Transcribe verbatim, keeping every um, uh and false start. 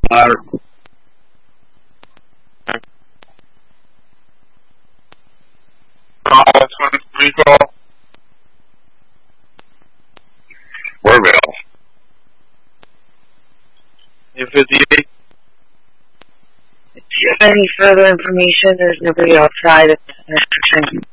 Louder. Recall. Whereabouts? U fifty-eight. Do you have any further information? There's nobody outside at the intersection.